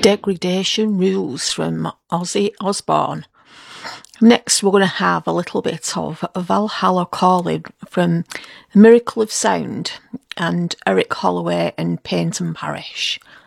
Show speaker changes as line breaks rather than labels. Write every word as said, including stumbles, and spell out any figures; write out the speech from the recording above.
Degradation Rules from Ozzy Osbourne. Next, we're going to have a little bit of Valhalla Calling from Miracle of Sound and Eric Holloway and Payton Parish.